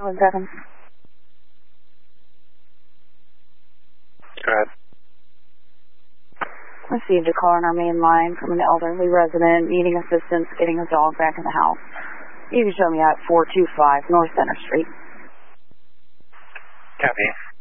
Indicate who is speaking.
Speaker 1: 7.
Speaker 2: Go ahead.
Speaker 1: Received a call on our main line from an elderly resident needing assistance getting his dog back in the house. You can show me at 425 North Center Street.
Speaker 2: Copy.